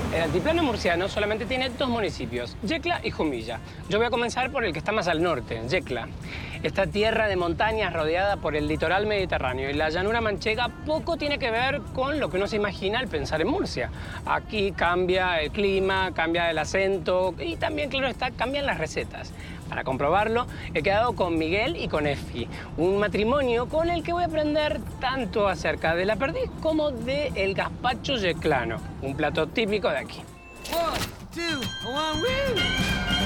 El altiplano murciano solamente tiene dos municipios, Yecla y Jumilla. Yo voy a comenzar por el que está más al norte, Yecla. Esta tierra de montañas rodeada por el litoral mediterráneo y la llanura manchega poco tiene que ver con lo que uno se imagina al pensar en Murcia. Aquí cambia el clima, cambia el acento y también, claro está, cambian las recetas. Para comprobarlo, he quedado con Miguel y con Efi, un matrimonio con el que voy a aprender tanto acerca de la perdiz como del gazpacho yeclano, un plato típico de aquí. 1, 2, 1, woo!